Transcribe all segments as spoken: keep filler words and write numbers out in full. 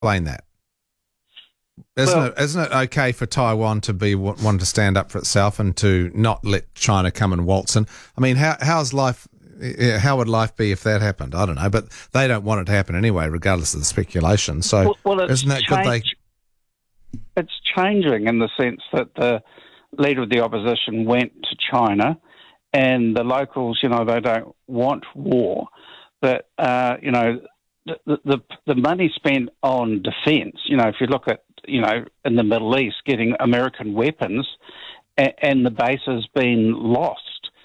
Explain that. Isn't Well- it? Isn't it okay for Taiwan to be one to stand up for itself and to not let China come and waltz in? I mean, how how's life? How would life be if that happened? I don't know, but they don't want it to happen anyway, regardless of the speculation. So, Well, well, it's isn't that good? They change- It's changing in the sense that the leader of the opposition went to China, and the locals, you know, they don't want war, but uh, you know, the, the the money spent on defence. You know, if you look at, you know, in the Middle East, getting American weapons, and, and the bases being lost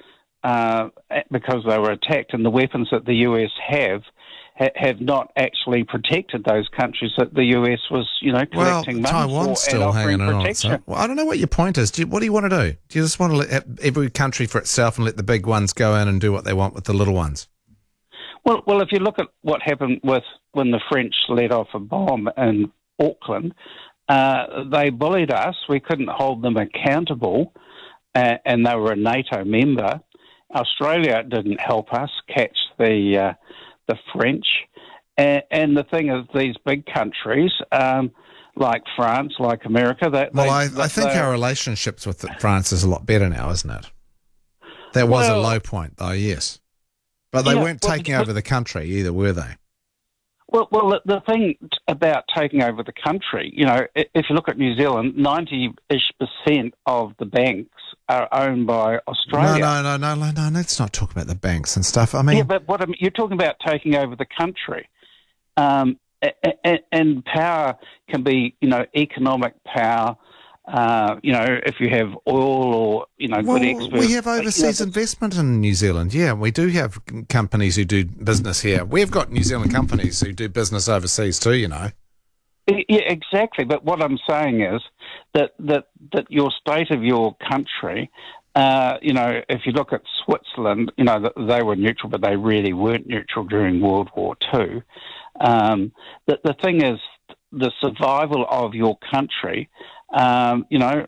uh, because they were attacked, and the weapons that the U S have. have not actually protected those countries that the U S was, you know, well, collecting money for Taiwan's and still offering hanging on. protection. So, well, I don't know what your point is. Do you, what do you want to do? Do you just want to let every country for itself and let the big ones go in and do what they want with the little ones? Well, well, if you look at what happened with when the French let off a bomb in Auckland, uh, they bullied us. We couldn't hold them accountable, uh, and they were a NATO member. Australia didn't help us catch the uh, the French. And, and the thing is, these big countries, um, like France, like America, that Well, they, I, that I think they're- our relationships with France is a lot better now, isn't it? There was Well- a low point, though, yes. But they Yeah, weren't well, taking but- over the country either, were they? Well, well, the- the thing t- about taking over the country, you know, i- if you look at New Zealand, ninety-ish percent of the banks are owned by Australia. No, no, no, no, no, no. Let's not talk about the banks and stuff. I mean, Yeah, but what I'm, you're talking about taking over the country, um, a- a- and power can be, you know, economic power. Uh, you know, if you have oil or, you know, well, good experts. we have you know, overseas but- investment in New Zealand. Yeah, we do have companies who do business here. We've got New Zealand companies who do business overseas too, you know. Yeah, exactly. But what I'm saying is that that, that your state of your country, uh, you know, if you look at Switzerland, you know, they were neutral, but they really weren't neutral during World War Two. Um, the, the thing is, the survival of your country, um, you know,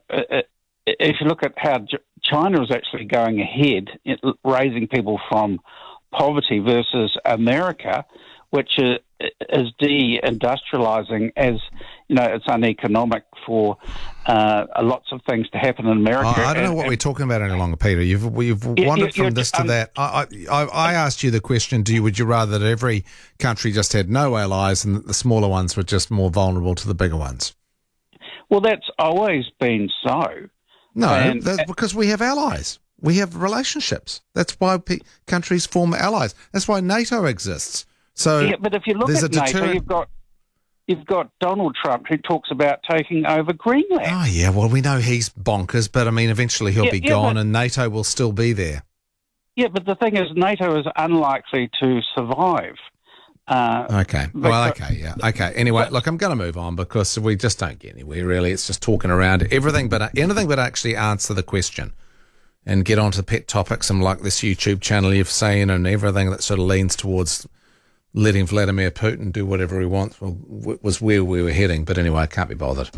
if you look at how China is actually going ahead, raising people from poverty versus America, which is, is de-industrializing, as you know, it's uneconomic for uh, lots of things to happen in America. I, I don't know and, what and, we're talking about any longer, Peter. You've we've You- wandered you- from this to um, that. I, I I asked you the question: Do you would you rather that every country just had no allies and that the smaller ones were just more vulnerable to the bigger ones? Well, that's always been so. No, And- that's because we have allies. We have relationships. That's why pe- countries form allies. That's why NATO exists. So Yeah, but if you look there's at a NATO, deterrent- you've got you've got Donald Trump who talks about taking over Greenland. Oh, yeah, well, we know he's bonkers, but, I mean, eventually he'll Yeah, be yeah, gone but- and NATO will still be there. Yeah, but the thing is, NATO is unlikely to survive. Uh, Okay. Well, because- okay, yeah. Okay. Anyway, look, I'm going to move on because we just don't get anywhere, really. It's just talking around everything but anything but actually answer the question and get onto the pet topics and like this YouTube channel you've seen and everything that sort of leans towards letting Vladimir Putin do whatever he wants well, w- was where we were heading. But anyway, I can't be bothered.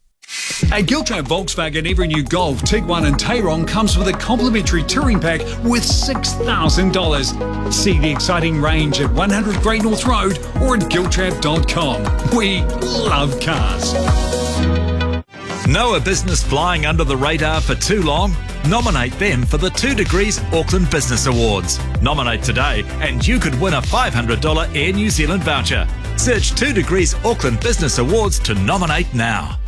At Giltrap Volkswagen, every new Golf, Tiguan and Tayron comes with a complimentary touring pack worth six thousand dollars. See the exciting range at one hundred Great North Road or at giltrap dot com. We love cars. Know a business flying under the radar for too long? Nominate them for the Two Degrees Auckland Business Awards. Nominate today and you could win a five hundred dollars Air New Zealand voucher. Search Two Degrees Auckland Business Awards to nominate now.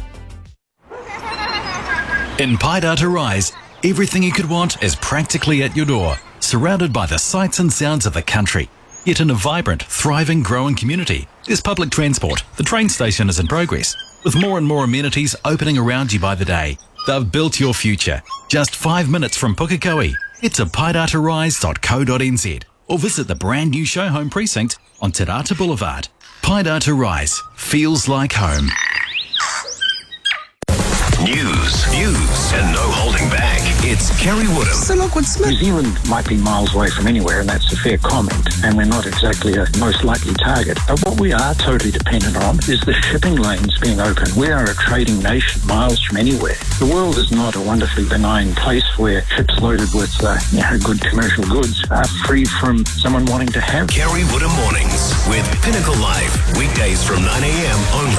In Paidata Rise, everything you could want is practically at your door, surrounded by the sights and sounds of the country. Yet in a vibrant, thriving, growing community, there's public transport. The train station is in progress, with more and more amenities opening around you by the day. They've built your future. Just five minutes from Pukekohe. Head to paidata rise dot co dot n z or visit the brand new show home precinct on Te Rata Boulevard. Paidata Rise feels like home. News, views, and no holding back. It's Kerry Woodham. Sir Lockwood Smith. New Zealand might be miles away from anywhere, and that's a fair comment, and we're not exactly a most likely target. But what we are totally dependent on is the shipping lanes being open. We are a trading nation, miles from anywhere. The world is not a wonderfully benign place where ships loaded with uh, you know, good commercial goods are free from someone wanting to have. Kerry Woodham Mornings with Pinnacle Live. Weekdays from nine a.m. only